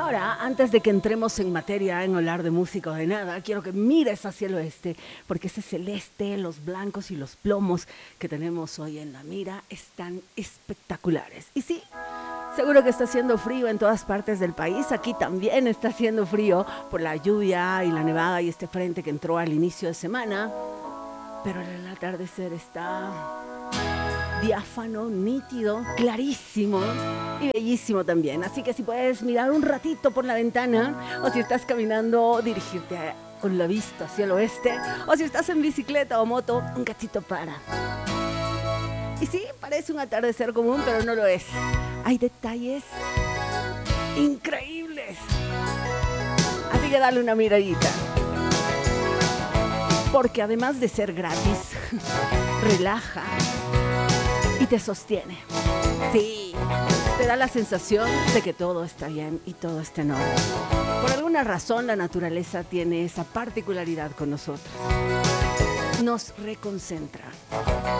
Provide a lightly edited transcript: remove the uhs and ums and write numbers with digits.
ahora, antes de que entremos en materia, en hablar de música o de nada, quiero que mires hacia el oeste, porque ese celeste, los blancos y los plomos que tenemos hoy en la mira están espectaculares. Y sí, seguro que está haciendo frío en todas partes del país. Aquí también está haciendo frío por la lluvia y la nevada y este frente que entró al inicio de semana. Pero el atardecer está diáfano, nítido, clarísimo y bellísimo también. Así que si puedes mirar un ratito por la ventana, o si estás caminando, dirigirte con la vista hacia el oeste, o si estás en bicicleta o moto, un gatito para. Y sí, parece un atardecer común, pero no lo es. Hay detalles increíbles. Así que dale una miradita. Porque además de ser gratis, relaja y te sostiene. Sí, te da la sensación de que todo está bien y todo está en orden. Por alguna razón la naturaleza tiene esa particularidad con nosotros. Nos reconcentra.